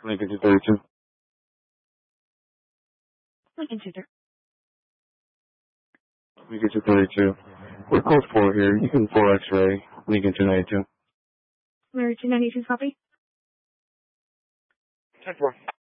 Lincoln 232. Lincoln 232. Lincoln 232. We're code 4 here. You can 4 X-ray. Lincoln 292. Mary 292 copy. 10-4.